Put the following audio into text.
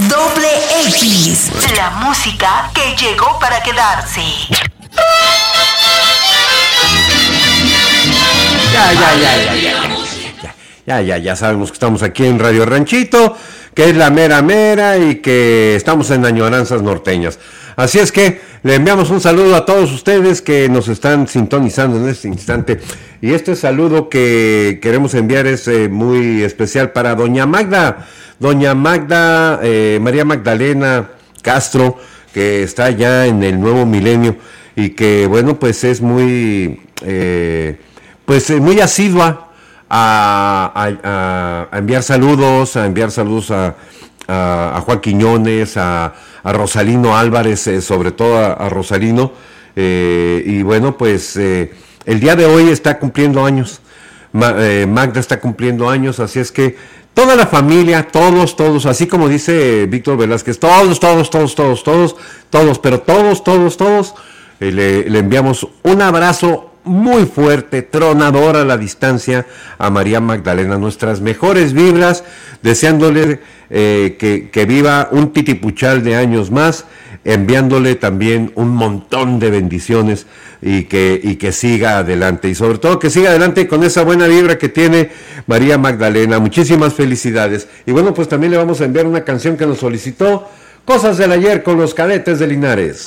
Doble X, la música que llegó para quedarse. Ya sabemos que estamos aquí en Radio Ranchito, que es la mera mera y que estamos en añoranzas norteñas. Así es que le enviamos un saludo a todos ustedes que nos están sintonizando en este instante. Y este saludo que queremos enviar es muy especial para Doña Magda, María Magdalena Castro, que está ya en el nuevo milenio y que, bueno, pues es muy, muy asidua a enviar saludos, a Juan Quiñones, a Rosalino Álvarez, sobre todo a Rosalino, y bueno, pues el día de hoy está cumpliendo años, Magda está cumpliendo años, así es que toda la familia, todos, así como dice Víctor Velázquez, todos, le enviamos un abrazo muy fuerte, tronador a la distancia a María Magdalena, nuestras mejores vibras, deseándole que viva un titipuchal de años más, enviándole también un montón de bendiciones y que siga adelante, y sobre todo que siga adelante con esa buena vibra que tiene María Magdalena. Muchísimas felicidades. Y bueno, pues también le vamos a enviar una canción que nos solicitó, Cosas del Ayer con los Cadetes de Linares.